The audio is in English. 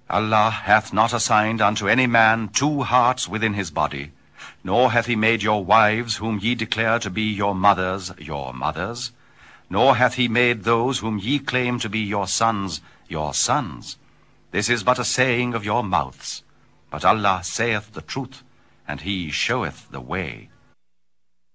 Allah hath not assigned unto any man 2 hearts within his body, nor hath he made your wives, whom ye declare to be your mothers, nor hath he made those whom ye claim to be your sons. This is but a saying of your mouths. But Allah saith the truth, and he showeth the way.